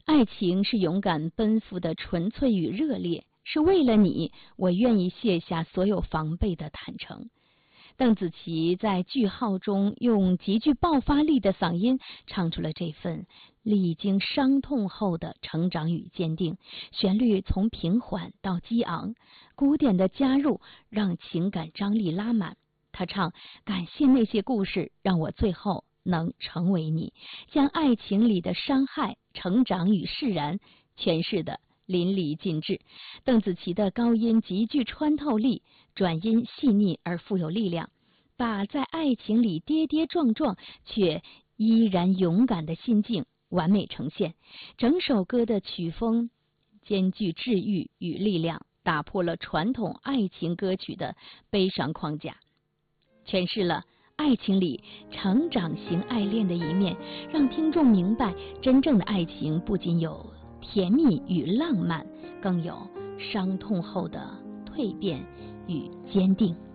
爱情是勇敢奔赴的纯粹与热烈，是为了你，我愿意卸下所有防备的坦诚。邓紫棋在句号中用极具爆发力的嗓音唱出了这份历经伤痛后的成长与坚定，旋律从平缓到激昂，鼓点的加入让情感张力拉满。她唱感谢那些故事让我最后能成为你，将爱情里的伤害、成长与释然诠释的淋漓尽致。邓紫棋的高音极具穿透力，转音细腻而富有力量，把在爱情里跌跌撞撞却依然勇敢的心境完美呈现。整首歌的曲风兼具治愈与力量，打破了传统爱情歌曲的悲伤框架，诠释了爱情里成长型爱恋的一面，让听众明白真正的爱情不仅有甜蜜与浪漫，更有伤痛后的蜕变与坚定。